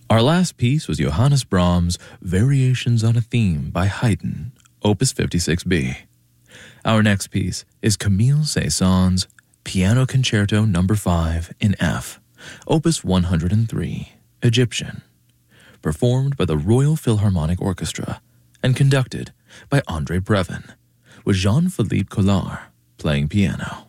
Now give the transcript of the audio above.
Our last piece was Johannes Brahms' Variations on a Theme by Haydn, Opus 56b. Our next piece is Camille Saint-Saëns' Piano Concerto No. 5 in F, Opus 103, Egyptian, performed by the Royal Philharmonic Orchestra and conducted by André Previn, with Jean-Philippe Collard playing piano.